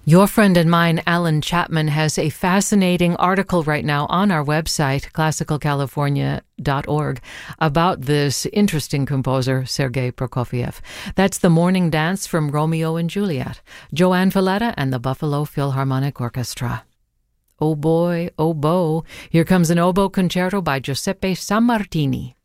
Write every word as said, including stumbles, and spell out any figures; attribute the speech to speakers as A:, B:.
A: Your friend and mine, Alan Chapman, has a fascinating article right now on our website, classical california dot org, about this interesting composer, Sergei Prokofiev. That's the Morning Dance from Romeo and Juliet, Joanne Valletta and the Buffalo Philharmonic Orchestra. Oh boy, oh bow, here comes an oboe concerto by Giuseppe Sammartini.